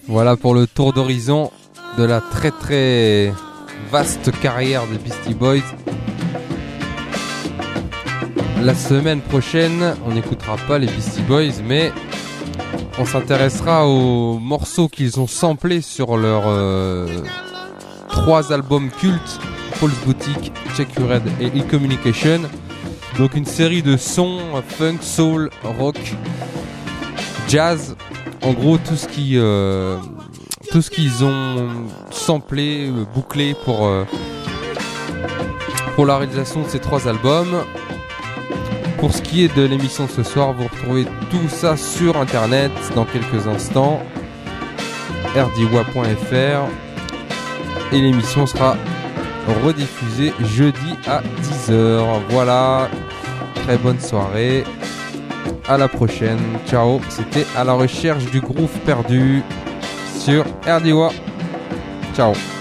Voilà pour le tour d'horizon de la très très vaste carrière des Beastie Boys. La semaine prochaine, on n'écoutera pas les Beastie Boys, mais on s'intéressera aux morceaux qu'ils ont samplés sur leurs 3 albums cultes, Paul's Boutique, Check Your Head et E-Communication. Donc une série de sons funk, soul, rock, jazz, en gros tout ce qu'ils ont samplé, bouclé pour la réalisation de ces 3 albums. Pour ce qui est de l'émission de ce soir, vous retrouvez tout ça sur internet dans quelques instants, rdiwa.fr, et l'émission sera rediffusée jeudi à 10h. Voilà, très bonne soirée, à la prochaine, ciao. C'était À la recherche du groove perdu sur rdiwa. Ciao.